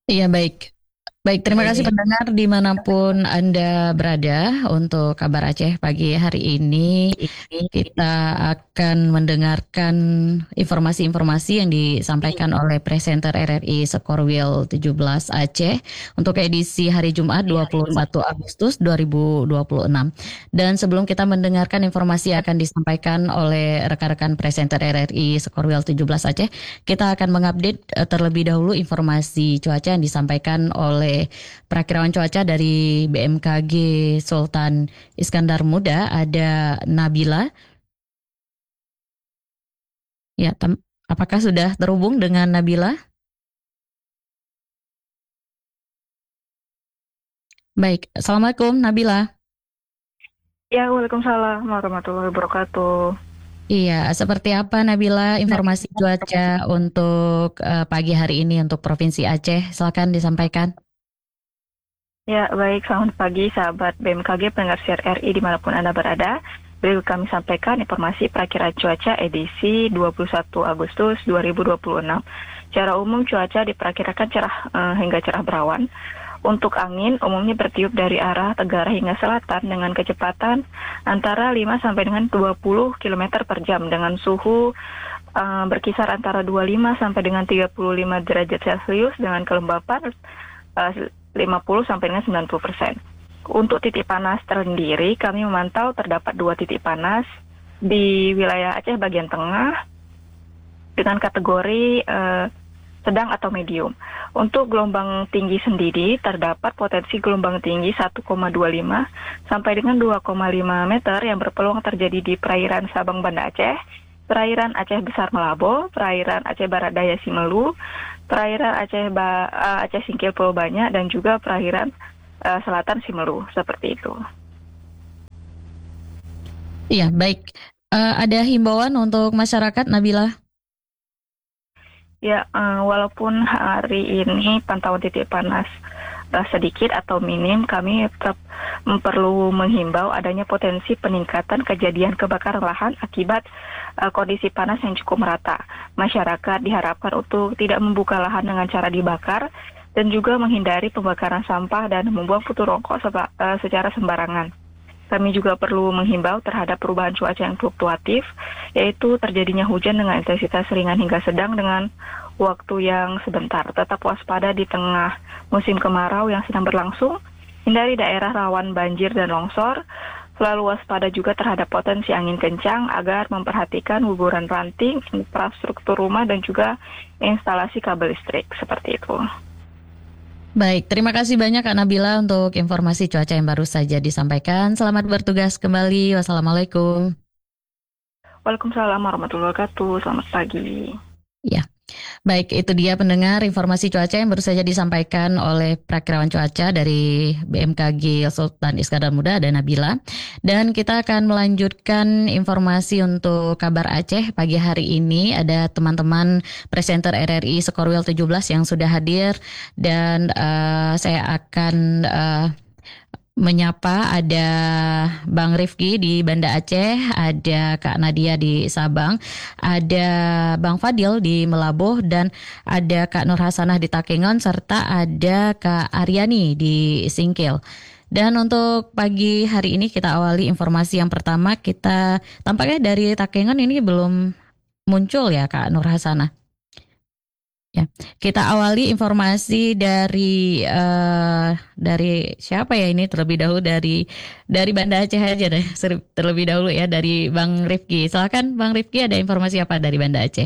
Iya, baik. Baik, terima kasih pendengar dimanapun Anda berada untuk kabar Aceh pagi hari ini. Kita akan mendengarkan informasi-informasi yang disampaikan oleh presenter RRI Sekorwil 17 Aceh untuk edisi hari Jumat 21 Agustus 2026. Dan sebelum kita mendengarkan informasi yang akan disampaikan oleh rekan-rekan presenter RRI Sekorwil 17 Aceh, kita akan mengupdate terlebih dahulu informasi cuaca yang disampaikan oleh perakiraan cuaca dari BMKG Sultan Iskandar Muda. Ada Nabila. Ya, apakah sudah terhubung dengan Nabila? Baik, Assalamualaikum Nabila. Ya, Waalaikumsalam warahmatullahi wabarakatuh. Iya, seperti apa Nabila informasi cuaca untuk pagi hari ini untuk Provinsi Aceh? Silakan disampaikan. Ya, baik, selamat pagi sahabat BMKG pendengar siar RI dimanapun Anda berada. Berikut kami sampaikan informasi perakiraan cuaca edisi 21 Agustus 2026. Secara umum cuaca diperkirakan cerah hingga cerah berawan. Untuk angin umumnya bertiup dari arah tenggara hingga selatan dengan kecepatan antara 5 sampai dengan 20 km per jam dengan suhu berkisar antara 25 sampai dengan 35 derajat Celcius dengan kelembapan 50 sampai dengan 90%. Untuk titik panas sendiri, kami memantau terdapat dua titik panas di wilayah Aceh bagian tengah dengan kategori sedang atau medium. Untuk gelombang tinggi sendiri, terdapat potensi gelombang tinggi 1,25 sampai dengan 2,5 meter yang berpeluang terjadi di perairan Sabang Banda Aceh, perairan Aceh Besar Melabo, perairan Aceh Barat Daya Simelu, perairan Aceh Singkil Pulau Banyak, dan juga perairan selatan Simelu, seperti itu. Iya, baik. Ada himbauan untuk masyarakat Nabila? Ya, walaupun hari ini pantauan titik panas sedikit atau minim, kami tetap perlu menghimbau adanya potensi peningkatan kejadian kebakaran lahan akibat kondisi panas yang cukup merata. Masyarakat diharapkan untuk tidak membuka lahan dengan cara dibakar dan juga menghindari pembakaran sampah dan membuang putu rokok secara sembarangan. Kami juga perlu menghimbau terhadap perubahan cuaca yang fluktuatif, yaitu terjadinya hujan dengan intensitas ringan hingga sedang dengan waktu yang sebentar. Tetap waspada di tengah musim kemarau yang sedang berlangsung, hindari daerah rawan banjir dan longsor, selalu waspada juga terhadap potensi angin kencang agar memperhatikan guguran ranting, infrastruktur rumah, dan juga instalasi kabel listrik, seperti itu. Baik, terima kasih banyak Kak Nabila untuk informasi cuaca yang baru saja disampaikan. Selamat bertugas kembali. Wassalamualaikum. Waalaikumsalam warahmatullahi wabarakatuh. Selamat pagi. Ya, baik itu dia pendengar informasi cuaca yang baru saja disampaikan oleh perakiraan cuaca dari BMKG Sultan Iskandar Muda dan Nabila. Dan kita akan melanjutkan informasi untuk kabar Aceh pagi hari ini. Ada teman-teman presenter RRI Sekorwil 17 yang sudah hadir dan saya akan menyapa. Ada Bang Rifki di Banda Aceh, ada Kak Nadia di Sabang, ada Bang Fadil di Melabuh, dan ada Kak Nur Hasanah di Takengon, serta ada Kak Aryani di Singkil. Dan untuk pagi hari ini kita awali informasi yang pertama. Kita tampaknya dari Takengon ini belum muncul ya Kak Nur Hasanah. Ya, kita awali informasi dari siapa ya ini terlebih dahulu dari Banda Aceh aja deh terlebih dahulu ya dari Bang Rifki. Silakan Bang Rifki, ada informasi apa dari Banda Aceh?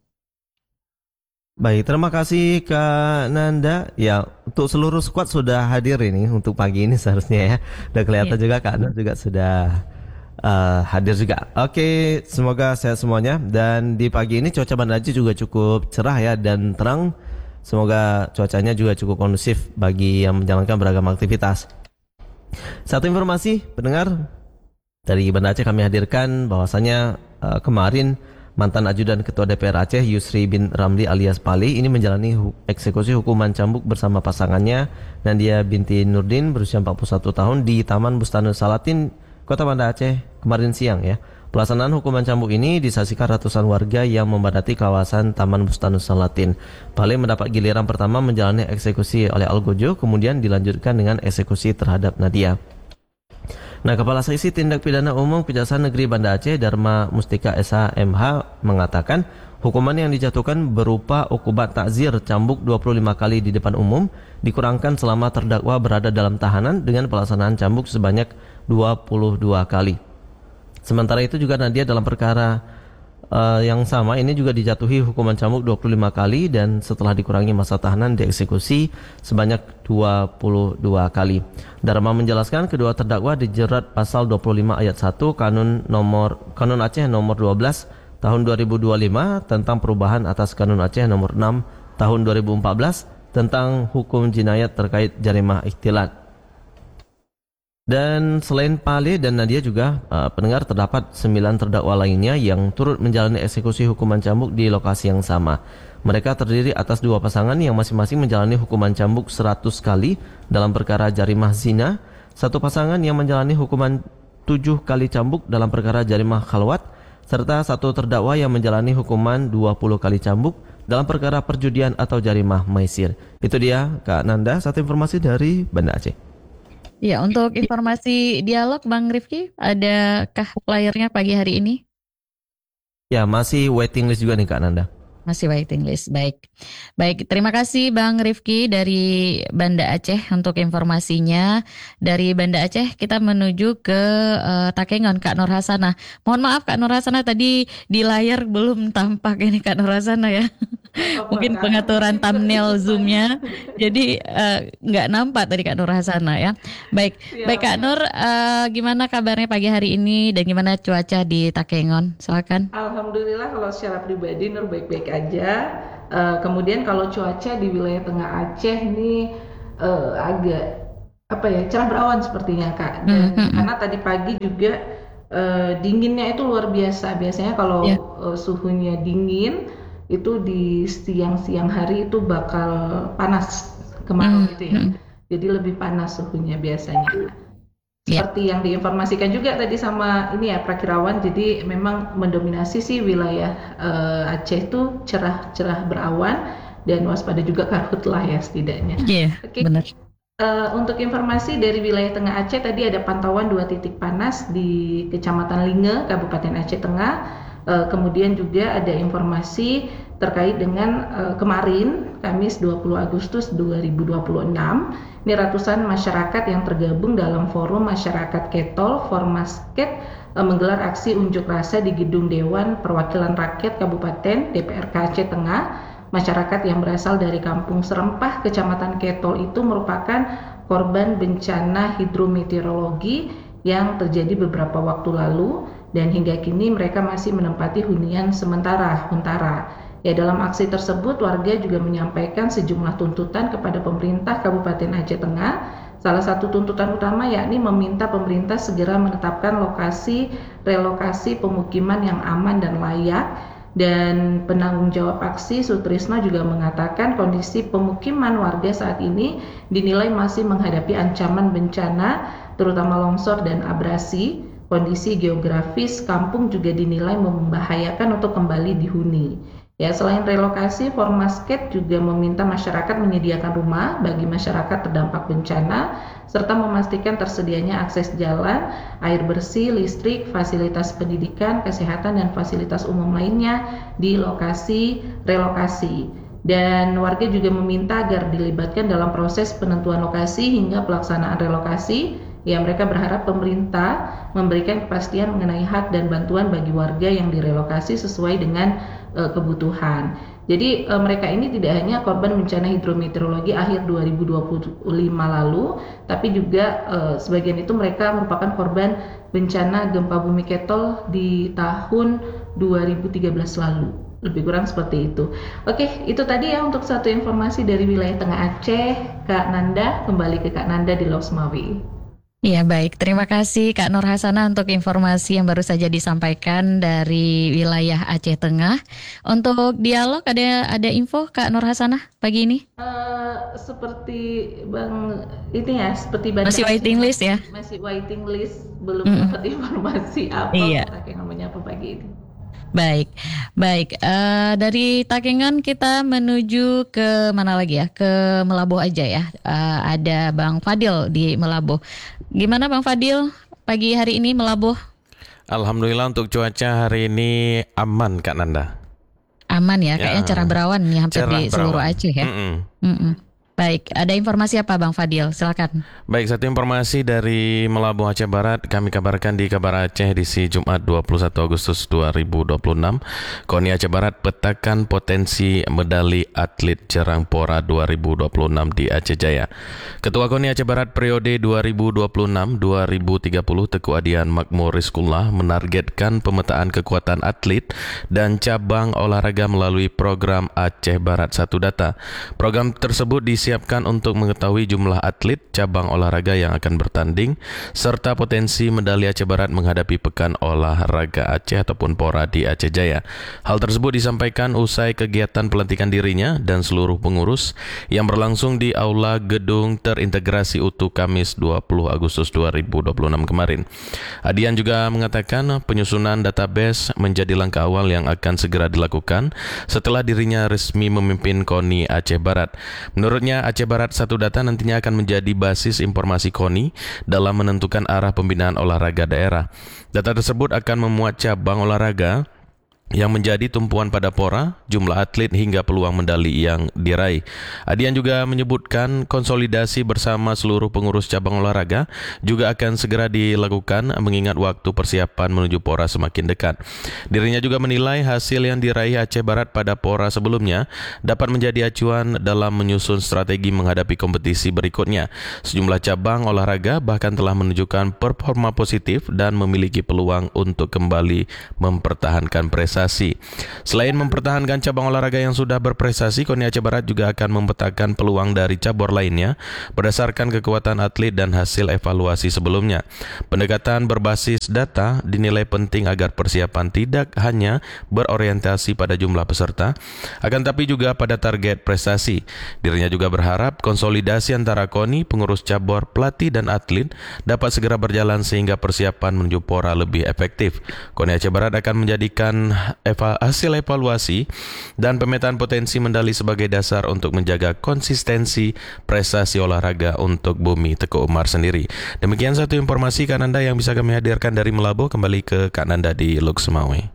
Baik, terima kasih Kak Nanda. Ya, untuk seluruh squad sudah hadir ini untuk pagi ini seharusnya ya. Udah kelihatan Iya. juga Kak Nanda juga sudah hadir juga. Oke, semoga sehat semuanya. Dan di pagi ini cuaca Banda Aceh juga cukup cerah ya dan terang. Semoga cuacanya juga cukup kondusif bagi yang menjalankan beragam aktivitas. Satu informasi pendengar dari Banda Aceh kami hadirkan bahwasanya kemarin mantan ajudan Ketua DPR Aceh Yusri bin Ramli alias Pali ini menjalani eksekusi hukuman cambuk bersama pasangannya Nandia binti Nurdin berusia 41 tahun di Taman Bustanul Salatin, Kota Banda Aceh kemarin siang ya. Pelaksanaan hukuman cambuk ini disaksikan ratusan warga yang memadati kawasan Taman Bustanus Salatin. Bale mendapat giliran pertama menjalani eksekusi oleh Algojo, kemudian dilanjutkan dengan eksekusi terhadap Nadia. Nah, Kepala Seksi Tindak Pidana Umum Kejaksaan Negeri Banda Aceh Dharma Mustika SH.MH mengatakan hukuman yang dijatuhkan berupa ukubat takzir cambuk 25 kali di depan umum dikurangkan selama terdakwa berada dalam tahanan dengan pelaksanaan cambuk sebanyak 22 kali. Sementara itu juga Nadia dalam perkara yang sama ini juga dijatuhi hukuman cambuk 25 kali dan setelah dikurangi masa tahanan dieksekusi sebanyak 22 kali. Dharma menjelaskan kedua terdakwa dijerat pasal 25 ayat 1 Kanun Aceh nomor 12 tahun 2025 tentang perubahan atas Kanun Aceh nomor 6 tahun 2014 tentang hukum jinayat terkait jarimah ikhtilat. Dan selain Pale dan Nadia juga pendengar terdapat 9 terdakwa lainnya yang turut menjalani eksekusi hukuman cambuk di lokasi yang sama. Mereka terdiri atas 2 pasangan yang masing-masing menjalani hukuman cambuk 100 kali dalam perkara jarimah zina, 1 pasangan yang menjalani hukuman 7 kali cambuk dalam perkara jarimah khalwat, serta 1 terdakwa yang menjalani hukuman 20 kali cambuk dalam perkara perjudian atau jarimah maisir. Itu dia Kak Nanda, satu informasi dari Banda Aceh. Ya, untuk informasi dialog Bang Rifki, adakah layarnya pagi hari ini? Ya, masih waiting list juga nih Kak Nanda. Masih waiting list, baik. Baik, terima kasih Bang Rifki dari Banda Aceh untuk informasinya. Dari Banda Aceh kita menuju ke Takengon, Kak Nur Hasanah. Mohon maaf Kak Nur Hasanah, tadi di layar belum tampak ini Kak Nur Hasanah ya. Mungkin pengaturan thumbnail Zoom-nya, jadi nggak nampak tadi Kak Nur Hasanah ya. Baik, baik Kak Nur, gimana kabarnya pagi hari ini dan gimana cuaca di Takengon? Silakan. Alhamdulillah kalau secara pribadi Nur baik-baik aja. Kemudian kalau cuaca di wilayah Tengah Aceh ini agak cerah berawan sepertinya Kak. Dan karena tadi pagi juga dinginnya itu luar biasa. Biasanya kalau suhunya dingin itu di siang-siang hari itu bakal panas kemarau gitu ya. Jadi lebih panas suhunya biasanya. Seperti yang diinformasikan juga tadi sama ini ya Prakirawan, jadi memang mendominasi sih wilayah Aceh itu cerah berawan dan waspada juga karhutlah ya setidaknya. Benar. Untuk informasi dari wilayah Tengah Aceh tadi ada pantauan 2 titik panas di Kecamatan Linge, Kabupaten Aceh Tengah. Kemudian juga ada informasi terkait dengan kemarin Kamis 20 Agustus 2026 ini ratusan masyarakat yang tergabung dalam Forum Masyarakat Ketol Formasket menggelar aksi unjuk rasa di Gedung Dewan Perwakilan Rakyat Kabupaten DPRK Aceh Tengah. Masyarakat yang berasal dari Kampung Serempah Kecamatan Ketol itu merupakan korban bencana hidrometeorologi yang terjadi beberapa waktu lalu dan hingga kini mereka masih menempati hunian sementara Huntara. Ya, dalam aksi tersebut warga juga menyampaikan sejumlah tuntutan kepada pemerintah Kabupaten Aceh Tengah. Salah satu tuntutan utama yakni meminta pemerintah segera menetapkan relokasi pemukiman yang aman dan layak. Dan penanggung jawab aksi Sutrisno juga mengatakan kondisi pemukiman warga saat ini dinilai masih menghadapi ancaman bencana terutama longsor dan abrasi. Kondisi geografis kampung juga dinilai membahayakan untuk kembali dihuni. Ya, selain relokasi, Formasket juga meminta masyarakat menyediakan rumah bagi masyarakat terdampak bencana serta memastikan tersedianya akses jalan, air bersih, listrik, fasilitas pendidikan, kesehatan dan fasilitas umum lainnya di lokasi relokasi. Dan warga juga meminta agar dilibatkan dalam proses penentuan lokasi hingga pelaksanaan relokasi. Ya, mereka berharap pemerintah memberikan kepastian mengenai hak dan bantuan bagi warga yang direlokasi sesuai dengan kebutuhan. Jadi mereka ini tidak hanya korban bencana hidrometeorologi akhir 2025 lalu, tapi juga sebagian itu mereka merupakan korban bencana gempa bumi Ketol di tahun 2013 lalu. Lebih kurang seperti itu. Oke, itu tadi ya untuk satu informasi dari wilayah Tengah Aceh. Kak Nanda, kembali ke Kak Nanda di Losmawi. Iya baik, terima kasih Kak Nur Hasana untuk informasi yang baru saja disampaikan dari wilayah Aceh Tengah. Untuk dialog ada info Kak Nur Hasana pagi ini? Seperti Bang ini ya, seperti Banda Masih Aceh waiting list ya? masih waiting list, belum Mm-mm. dapat informasi apa Iya. takengonnya apa pagi ini. Baik, baik. Dari Takengon kita menuju ke mana lagi ya? Ke Melabuh aja ya. Ada Bang Fadil di Melabuh. Gimana Bang Fadil pagi hari ini Melabuh? Alhamdulillah untuk cuaca hari ini aman Kak Nanda. Aman ya, kayaknya Ya, cerah berawan nih hampir cerah di seluruh berawan. Aceh ya. Mm-mm. Baik, ada informasi apa Bang Fadil? Silakan. Baik, satu informasi dari Melabuh Aceh Barat kami kabarkan di Kabar Aceh edisi Jumat 21 Agustus 2026. KONI Aceh Barat petakan potensi medali atlet Jarang Pora 2026 di Aceh Jaya. Ketua KONI Aceh Barat periode 2026-2030 Teguh Adian Makmur Rizkullah menargetkan pemetaan kekuatan atlet dan cabang olahraga melalui program Aceh Barat Satu Data. Program tersebut disiapkan untuk mengetahui jumlah atlet cabang olahraga yang akan bertanding serta potensi medali Aceh Barat menghadapi Pekan Olahraga Aceh ataupun Pora di Aceh Jaya. Hal tersebut disampaikan usai kegiatan pelantikan dirinya dan seluruh pengurus yang berlangsung di Aula Gedung Terintegrasi Utuh Kamis 20 Agustus 2026 kemarin. Adian juga mengatakan penyusunan database menjadi langkah awal yang akan segera dilakukan setelah dirinya resmi memimpin KONI Aceh Barat. Menurutnya Aceh Barat Satu Data nantinya akan menjadi basis informasi KONI dalam menentukan arah pembinaan olahraga daerah. Data tersebut akan memuat cabang olahraga yang menjadi tumpuan pada pora, jumlah atlet hingga peluang medali yang diraih. Adian juga menyebutkan konsolidasi bersama seluruh pengurus cabang olahraga juga akan segera dilakukan mengingat waktu persiapan menuju pora semakin dekat. Dirinya juga menilai hasil yang diraih Aceh Barat pada pora sebelumnya dapat menjadi acuan dalam menyusun strategi menghadapi kompetisi berikutnya. Sejumlah cabang olahraga bahkan telah menunjukkan performa positif dan memiliki peluang untuk kembali mempertahankan prestasi. Selain mempertahankan cabang olahraga yang sudah berprestasi, KONI Aceh Barat juga akan memetakan peluang dari cabur lainnya berdasarkan kekuatan atlet dan hasil evaluasi sebelumnya. Pendekatan berbasis data dinilai penting agar persiapan tidak hanya berorientasi pada jumlah peserta, akan tapi juga pada target prestasi. Dirinya juga berharap konsolidasi antara KONI, pengurus cabur, pelatih dan atlet dapat segera berjalan sehingga persiapan menuju Pora lebih efektif. KONI Aceh Barat akan menjadikan hasil evaluasi dan pemetaan potensi medali sebagai dasar untuk menjaga konsistensi prestasi olahraga untuk Bumi Teguh Umar sendiri. Demikian satu informasi Kak Nanda yang bisa kami hadirkan dari Melabuh. Kembali ke Kak Nanda di Luxmawe.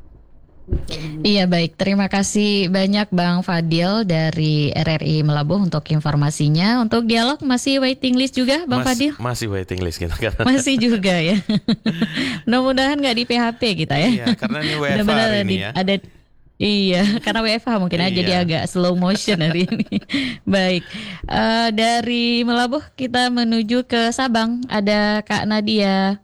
Iya baik, terima kasih banyak Bang Fadil dari RRI Melabuh untuk informasinya. Untuk dialog masih waiting list juga Bang Fadil? Masih waiting list kita kan. Masih juga ya. Mudah-mudahan nggak di PHP kita ya. Iya, karena ini WFH Mudah-mudahan hari ini ya. Iya, karena WFH mungkin aja jadi agak slow motion hari ini. Baik, dari Melabuh kita menuju ke Sabang. Ada Kak Nadia.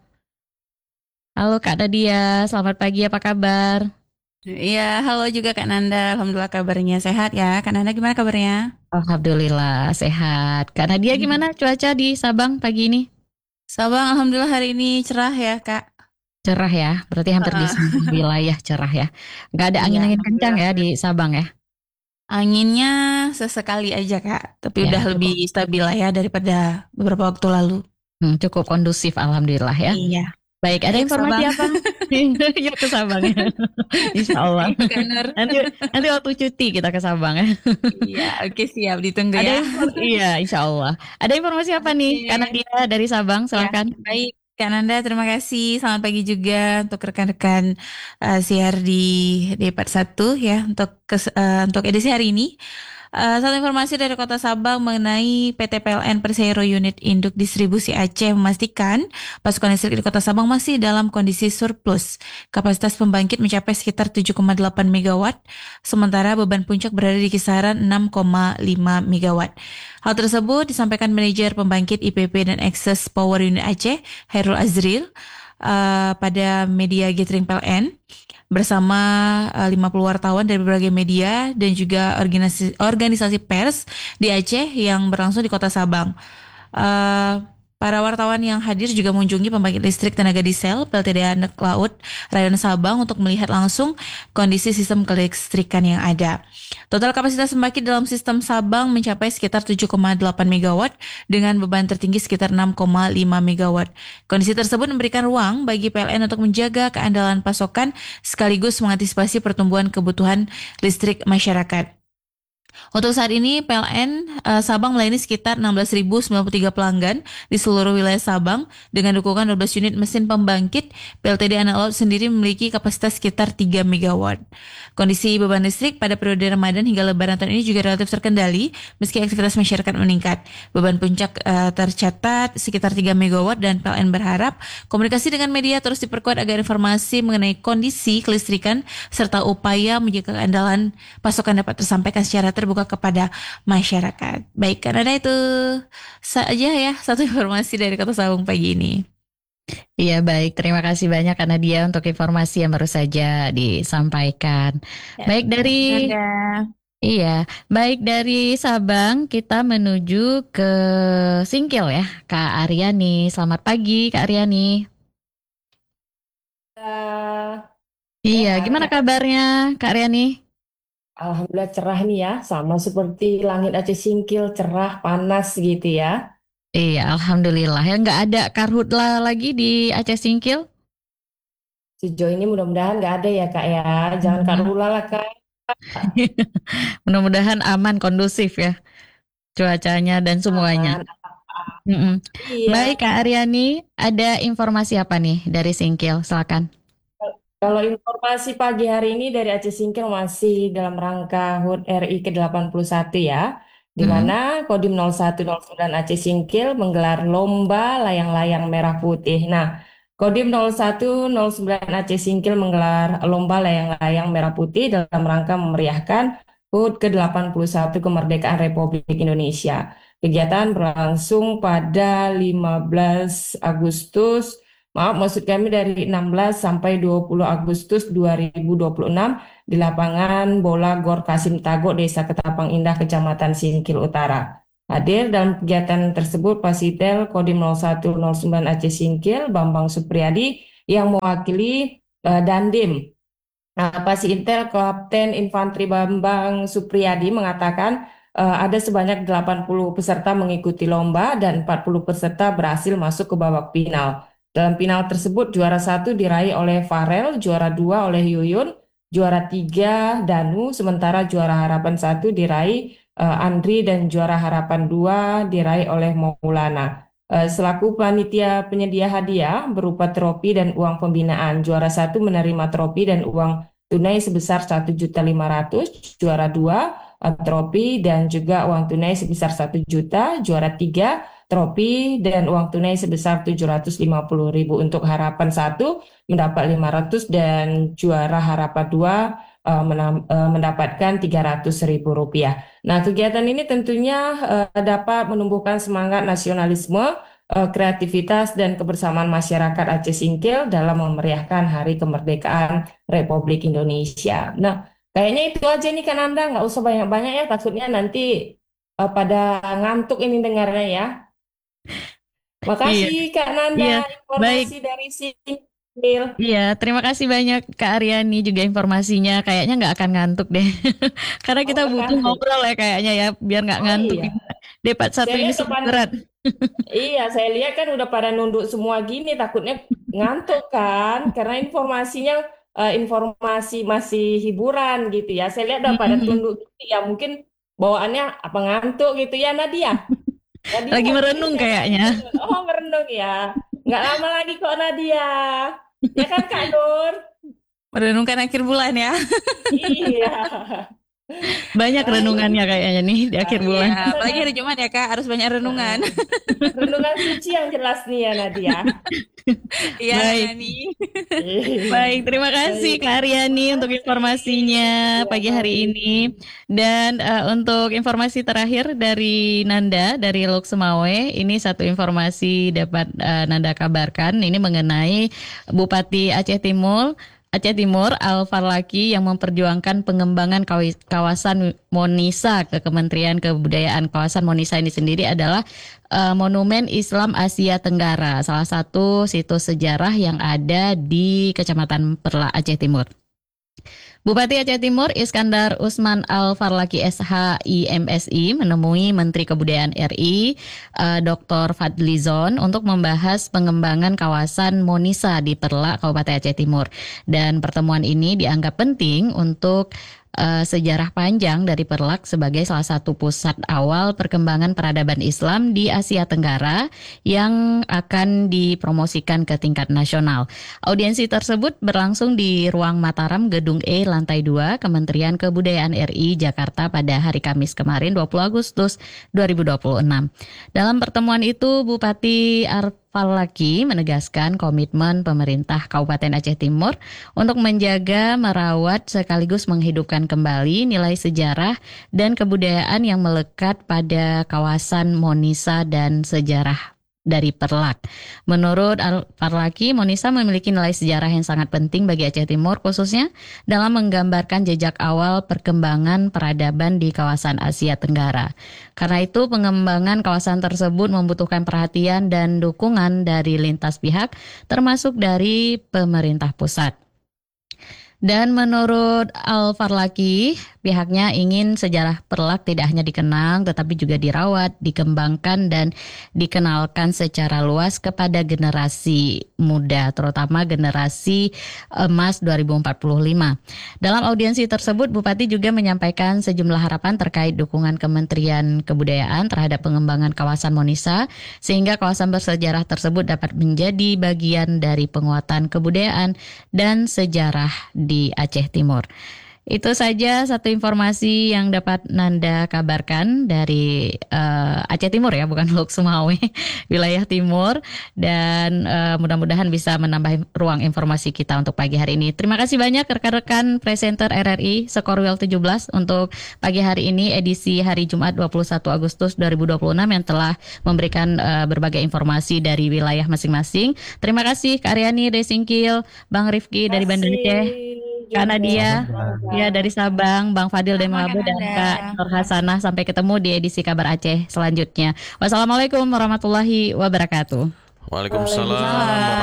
Halo Kak Nadia, selamat pagi, apa kabar? Iya, halo juga Kak Nanda. Alhamdulillah kabarnya sehat ya. Kak Nanda gimana kabarnya? Alhamdulillah sehat. Kak Nadia gimana cuaca di Sabang pagi ini? Sabang alhamdulillah hari ini cerah ya Kak. Cerah ya, berarti hampir di semua wilayah cerah ya. Nggak ada angin-angin kencang ya di Sabang ya? Anginnya sesekali aja Kak, tapi Ya, udah cukup. lebih stabil lah ya daripada beberapa waktu lalu. Cukup kondusif alhamdulillah ya. Iya. Baik, ada Yuk, informasi Sabang. apa? Yuk ke Sabang ya. Insya Allah. Ayo, Kak Nur. Nanti waktu cuti kita ke Sabang ya. Iya, oke siap ditunggu Ada ya. iya, insya Allah. Ada informasi apa nih? Oke. Karena dia dari Sabang, silakan. Ya, baik Kak Nanda, terima kasih. Selamat pagi juga untuk rekan-rekan siar di part 1 ya untuk edisi hari ini. Satu informasi dari Kota Sabang mengenai PT PLN Persero Unit Induk Distribusi Aceh memastikan pasukan listrik di Kota Sabang masih dalam kondisi surplus. Kapasitas pembangkit mencapai sekitar 7,8 megawatt, sementara beban puncak berada di kisaran 6,5 megawatt. Hal tersebut disampaikan manajer pembangkit IPP dan Access Power Unit Aceh, Hairul Azril, pada media gathering PLN bersama 50 wartawan dari berbagai media dan juga organisasi pers di Aceh yang berlangsung di Kota Sabang. Para wartawan yang hadir juga mengunjungi pembangkit listrik tenaga diesel PLTDA Nek Laut Rayon Sabang untuk melihat langsung kondisi sistem kelistrikan yang ada. Total kapasitas pembangkit dalam sistem Sabang mencapai sekitar 7,8 megawatt dengan beban tertinggi sekitar 6,5 megawatt. Kondisi tersebut memberikan ruang bagi PLN untuk menjaga keandalan pasokan sekaligus mengantisipasi pertumbuhan kebutuhan listrik masyarakat. Untuk saat ini PLN Sabang melayani sekitar 16.093 pelanggan di seluruh wilayah Sabang dengan dukungan 12 unit mesin pembangkit. PLTDA Nek Laut sendiri memiliki kapasitas sekitar 3 megawatt. Kondisi beban listrik pada periode Ramadan hingga Lebaran tahun ini juga relatif terkendali meski aktivitas masyarakat meningkat. Beban puncak tercatat sekitar 3 megawatt dan PLN berharap komunikasi dengan media terus diperkuat agar informasi mengenai kondisi kelistrikan serta upaya menjaga keandalan pasokan dapat tersampaikan secara terbuka kepada masyarakat. Baik, karena itu saja ya satu informasi dari Kota Sabang pagi ini. Iya baik, terima kasih banyak karena dia untuk informasi yang baru saja disampaikan. Ya, Baik dari baik dari Sabang kita menuju ke Singkil ya, Kak Aryani. Selamat pagi Kak Aryani. Iya, gimana kabarnya Kak Aryani? Alhamdulillah cerah nih ya, sama seperti langit Aceh Singkil, cerah, panas gitu ya. Iya, alhamdulillah ya nggak ada karhutla lagi di Aceh Singkil. Sejauh ini mudah-mudahan nggak ada ya Kak ya, jangan karhula lah Kak. Mudah-mudahan aman, kondusif ya cuacanya dan semuanya. Aman. Iya, Baik Kak Aryani, ada informasi apa nih dari Singkil? Silakan. kalau informasi pagi hari ini dari Aceh Singkil masih dalam rangka HUT RI ke-81 ya, di mana Kodim 0109 Aceh Singkil menggelar lomba layang-layang merah putih. Nah, Kodim 0109 Aceh Singkil menggelar lomba layang-layang merah putih dalam rangka memeriahkan HUT ke-81 kemerdekaan Republik Indonesia. Kegiatan berlangsung pada 15 Agustus, maksud kami dari 16 sampai 20 Agustus 2026 di lapangan bola Gor Kasim Tago, Desa Ketapang Indah, Kecamatan Singkil Utara. Hadir dalam kegiatan tersebut Pasitel Kodim 0109 Aceh Singkil, Bambang Supriyadi yang mewakili Dandim. Pasitel Kapten Infanteri Bambang Supriyadi mengatakan ada sebanyak 80 peserta mengikuti lomba dan 40 peserta berhasil masuk ke babak final. Dalam final tersebut juara 1 diraih oleh Farel, juara 2 oleh Yuyun, juara 3 Danu, sementara juara harapan 1 diraih Andri dan juara harapan 2 diraih oleh Maulana. Selaku panitia penyedia hadiah berupa trofi dan uang pembinaan, juara 1 menerima trofi dan uang tunai sebesar 1.500.000, juara 2 trofi dan juga uang tunai sebesar 1 juta, juara 3 trofi dan uang tunai sebesar 750.000. Untuk harapan 1 mendapat 500 dan juara harapan 2 mendapatkan 300.000 rupiah. Nah, kegiatan ini tentunya dapat menumbuhkan semangat nasionalisme, kreativitas dan kebersamaan masyarakat Aceh Singkil dalam memeriahkan Hari Kemerdekaan Republik Indonesia. Nah, kayaknya itu aja nih kan Anda, nggak usah banyak-banyak ya, takutnya nanti pada ngantuk ini dengarnya ya. Makasih Kak Nanda, informasi dari Singkil. Iya, terima kasih banyak Kak Aryani juga informasinya. Kayaknya nggak akan ngantuk deh, karena kita butuh ngobrol ya kayaknya ya, biar nggak ngantuk. Iya. D41 ini sangat berat. Iya, saya lihat kan udah pada nunduk semua gini, takutnya ngantuk kan, karena informasinya informasi masih hiburan gitu ya. Saya lihat udah pada tunduk gitu ya, mungkin bawaannya apa ngantuk gitu ya Nadia. Lagi merenung kayaknya. Oh, merenung ya. Nggak lama lagi kok Nadia. Ya kan Kak Nur? Merenungkan akhir bulan ya. Iya. Banyak renungannya kayaknya nih di akhir bulan. Ya, apalagi hari Jumat ya Kak, harus banyak renungan. Renungan suci yang jelas nih ya Nadia. Iya, Baik. Nani. Baik, terima kasih Kak Aryani untuk informasinya pagi hari ini. Dan untuk informasi terakhir dari Nanda dari Lok Semawe, ini satu informasi dapat Nanda kabarkan. Ini mengenai Bupati Aceh Timur Aceh Timur, Al-Farlaki, yang memperjuangkan pengembangan kawasan Monisa ke Kementerian Kebudayaan. Kawasan Monisa ini sendiri adalah Monumen Islam Asia Tenggara, salah satu situs sejarah yang ada di Kecamatan Perlak, Aceh Timur. Bupati Aceh Timur Iskandar Usman Al-Farlaki SHI MSI menemui Menteri Kebudayaan RI Dr. Fadlizon untuk membahas pengembangan kawasan Monisa di Perlak, Kabupaten Aceh Timur. Dan pertemuan ini dianggap penting untuk sejarah panjang dari Perlak sebagai salah satu pusat awal perkembangan peradaban Islam di Asia Tenggara yang akan dipromosikan ke tingkat nasional. Audiensi tersebut berlangsung di Ruang Mataram Gedung E lantai 2 Kementerian Kebudayaan RI Jakarta pada hari Kamis kemarin 20 Agustus 2026. Dalam pertemuan itu Bupati Al-Farlaki menegaskan komitmen pemerintah Kabupaten Aceh Timur untuk menjaga, merawat, sekaligus menghidupkan kembali nilai sejarah dan kebudayaan yang melekat pada kawasan Monisa dan sejarah dari Perlak. Menurut Al-Farlaki, Monisa memiliki nilai sejarah yang sangat penting bagi Aceh Timur, khususnya dalam menggambarkan jejak awal perkembangan peradaban di kawasan Asia Tenggara. Karena itu, pengembangan kawasan tersebut membutuhkan perhatian dan dukungan dari lintas pihak, termasuk dari pemerintah pusat. Dan menurut Al-Farlaki, pihaknya ingin sejarah Perlak tidak hanya dikenang, tetapi juga dirawat, dikembangkan, dan dikenalkan secara luas kepada generasi muda, terutama generasi emas 2045. Dalam audiensi tersebut, Bupati juga menyampaikan sejumlah harapan terkait dukungan Kementerian Kebudayaan terhadap pengembangan kawasan Monisa, sehingga kawasan bersejarah tersebut dapat menjadi bagian dari penguatan kebudayaan dan sejarah di Aceh Timur. Itu saja satu informasi yang dapat Nanda kabarkan dari Aceh Timur ya, bukan Lok Sumawe, wilayah timur. Dan mudah-mudahan bisa menambah ruang informasi kita untuk pagi hari ini. Terima kasih banyak rekan-rekan presenter RRI Sekorwil 17 untuk pagi hari ini edisi hari Jumat 21 Agustus 2026 yang telah memberikan berbagai informasi dari wilayah masing-masing. Terima kasih Kak Aryani dari Singkil, Bang Rifki dari Banda Aceh, Kak Nadia ya dari Sabang, Bang Fadil dari Melabu, dan Kak Nur Hasanah. Sampai ketemu di edisi Kabar Aceh selanjutnya. Wassalamualaikum warahmatullahi wabarakatuh. Waalaikumsalam.